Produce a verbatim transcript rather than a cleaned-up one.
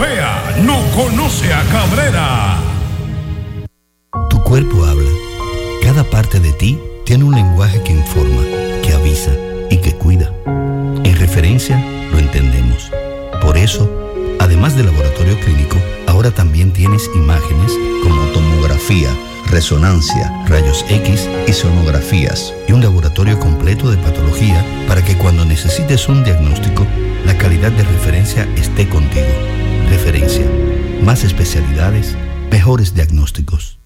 fea no conoce a Cabrera. Tu cuerpo habla. Cada parte de ti tiene un lenguaje que informa, que avisa y que cuida. En Referencia lo entendemos. Por eso, además del laboratorio clínico, ahora también tienes imágenes como tomografía, resonancia, rayos X y sonografías, y un laboratorio completo de patología para que cuando necesites un diagnóstico, la calidad de Referencia esté contigo. Referencia. Más especialidades, mejores diagnósticos.